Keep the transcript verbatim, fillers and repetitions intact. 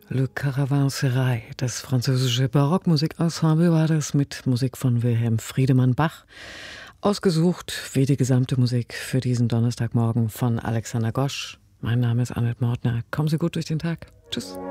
Le Caravansérail, das französische Barockmusikensemble war das mit Musik von Wilhelm Friedemann Bach. Ausgesucht wie die gesamte Musik für diesen Donnerstagmorgen von Alexander Gosch. Mein Name ist Annette Mortner. Kommen Sie gut durch den Tag. Tschüss.